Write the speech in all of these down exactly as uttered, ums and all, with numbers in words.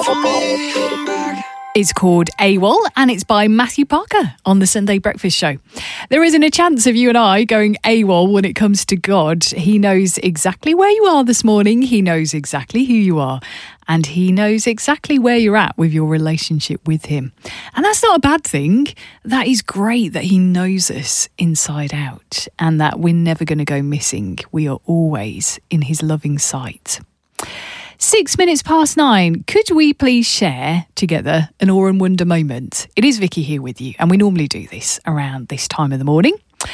It's called AWOL and it's by Matthew Parker on the Sunday Breakfast Show. There isn't a chance of you and I going AWOL when it comes to God. He knows exactly where you are this morning. He knows exactly who you are. And he knows exactly where you're at with your relationship with him. And that's not a bad thing. That is great that he knows us inside out and that we're never going to go missing. We are always in his loving sight. Six minutes past nine. Could we please share together an awe and wonder moment? It is Vicky here with you, and we normally do this around this time of the morning.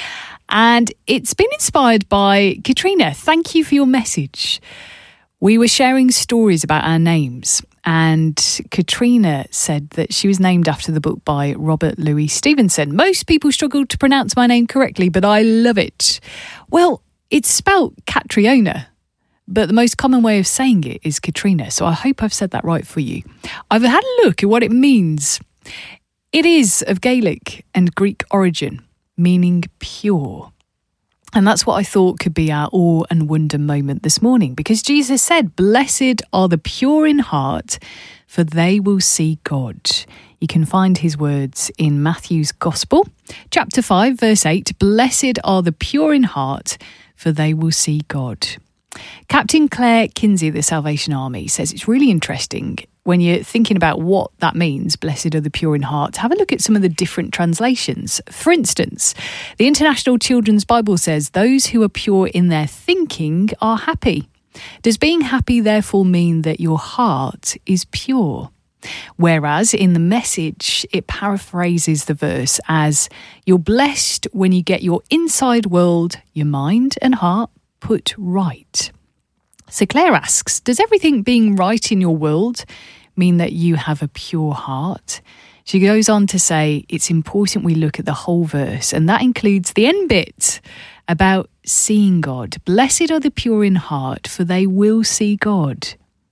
And it's been inspired by Katrina. Thank you for your message. We were sharing stories about our names, and Katrina said that she was named after the book by Robert Louis Stevenson. Most people struggle to pronounce my name correctly, but I love it. Well, it's spelt Catriona, but the most common way of saying it is Katrina, so I hope I've said that right for you. I've had a look at what it means. It is of Gaelic and Greek origin, meaning pure. And that's what I thought could be our awe and wonder moment this morning, because Jesus said, "Blessed are the pure in heart, for they will see God." You can find his words in Matthew's Gospel, chapter five, verse eight. "Blessed are the pure in heart, for they will see God." Captain Claire Kinsey of the Salvation Army says it's really interesting when you're thinking about what that means, blessed are the pure in heart. Have a look at some of the different translations. For instance, the International Children's Bible says, "Those who are pure in their thinking are happy." Does being happy therefore mean that your heart is pure? Whereas in the Message, it paraphrases the verse as, "You're blessed when you get your inside world, your mind and heart, put right." So Claire asks, does everything being right in your world mean that you have a pure heart? She goes on to say it's important we look at the whole verse, and that includes the end bit about seeing God. "Blessed are the pure in heart, for they will see God."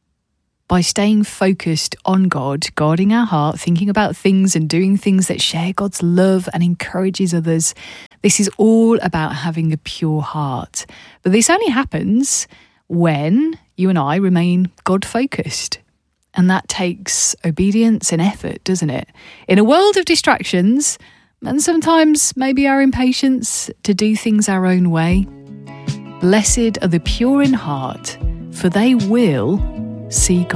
By staying focused on God, guarding our heart, thinking about things and doing things that share God's love and encourages others, this is all about having a pure heart. But this only happens when you and I remain God-focused. And that takes obedience and effort, doesn't it? In a world of distractions, and sometimes maybe our impatience to do things our own way, blessed are the pure in heart, for they will see God.